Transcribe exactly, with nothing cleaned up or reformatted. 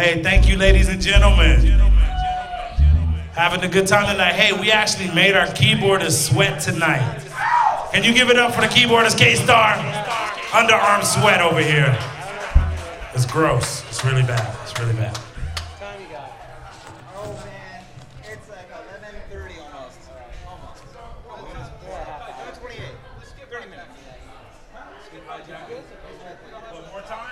Hey, thank you, ladies and gentlemen. Having a good time tonight. Hey, we actually made our keyboardist sweat tonight. Can you give it up for the keyboardist, K-Star? Underarm sweat over here. It's gross. It's really bad. It's really bad. Time you got? Oh man, it's like eleven thirty almost. Almost. eleven twenty-eight. thirty minutes. One more time.